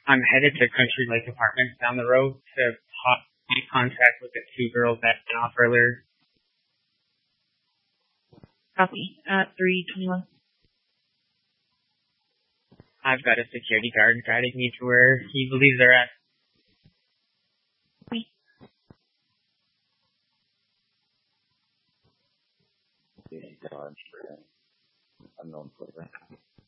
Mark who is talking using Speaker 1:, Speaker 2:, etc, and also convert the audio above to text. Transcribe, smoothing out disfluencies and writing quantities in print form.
Speaker 1: I'm headed to Country Lake Apartments down the road to make contact with the two girls that went off earlier.
Speaker 2: Copy. 321.
Speaker 1: I've got a security guard guiding me to where he believes they're at.
Speaker 3: Unknown flavor.